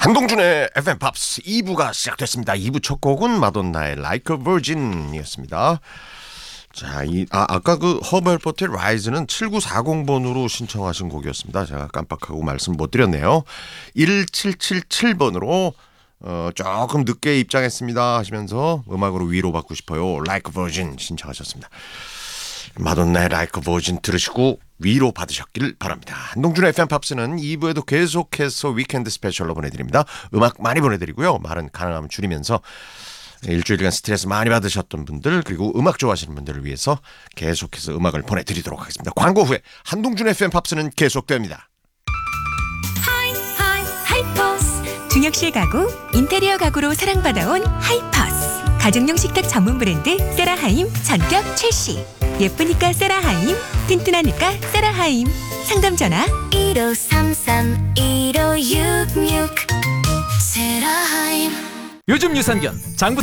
한동준의 FM 팝스 2부가 시작됐습니다. 2부 첫 곡은 마돈나의 Like a Virgin이었습니다. 자, 아까 그 허브헬퍼트의 Rise는 7940번으로 신청하신 곡이었습니다. 제가 깜빡하고 말씀 못 드렸네요. 1777번으로 조금 늦게 입장했습니다 하시면서 음악으로 위로받고 싶어요. Like a Virgin 신청하셨습니다. 마돈나의 Like a Virgin 들으시고 위로 받으셨길 바랍니다. 한동준의 FM 팝스는 2부에도 계속해서 위켄드 스페셜로 보내드립니다. 음악 많이 보내드리고요. 말은 가능하면 줄이면서 일주일간 스트레스 많이 받으셨던 분들 그리고 음악 좋아하시는 분들을 위해서 계속해서 음악을 보내드리도록 하겠습니다. 광고 후에 한동준의 FM 팝스는 계속됩니다. 하이퍼스 중역실 가구, 인테리어 가구로 사랑받아온 하이퍼스 가정용 식탁 전문 브랜드 세라하임 전격 출시. 예쁘니까 세라하임, 튼튼하니까 세라하임. 상담 전화 1533-1566 세라하임. 요즘 유산균 장부터